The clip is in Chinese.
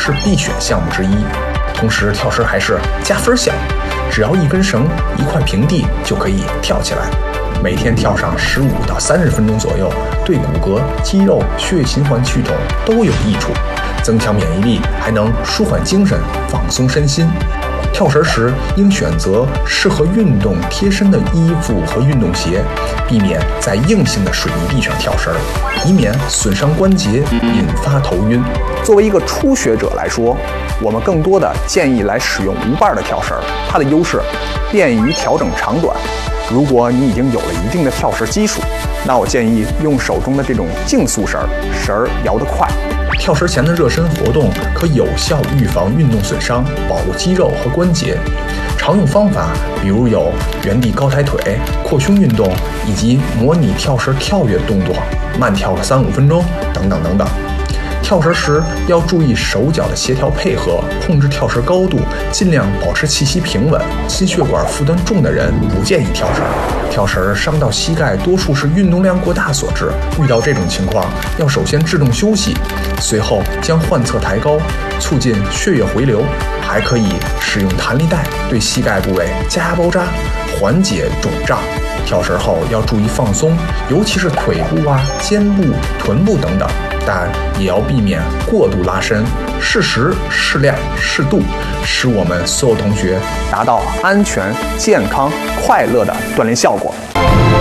是必选项目之一。同时，跳绳还是加分项，只要一根绳、一块平地就可以跳起来。每天跳上15到30分钟左右，对骨骼、肌肉、血液循环系统都有益处，增强免疫力，还能舒缓精神、放松身心。跳绳时应选择适合运动贴身的衣服和运动鞋，避免在硬性的水泥地上跳绳，以免损伤关节，引发头晕。 作为一个初学者来说，我们更多的建议来使用无把的跳绳，它的优势便于调整长短。如果你已经有了一定的跳绳基础，那我建议用手中的这种竞速绳，绳儿摇得快。 跳绳前的热身活动可有效预防运动损伤，保护肌肉和关节。常用方法比如有原地高抬腿、扩胸运动，以及模拟跳绳跳跃动作，慢跳个3-5分钟等等等等。跳绳时要注意手脚的协调配合，控制跳绳高度，尽量保持气息平稳。心血管负担重的人不建议跳绳。跳绳伤到膝盖，多数是运动量过大所致。遇到这种情况，要首先制动休息，随后将患侧抬高，促进血液回流。还可以使用弹力带对膝盖部位加包扎，缓解肿胀。跳绳后要注意放松，尤其是腿部肩部、臀部等等，但也要避免过度拉伸，适时、适量、适度，使我们所有同学达到安全、健康、快乐的锻炼效果。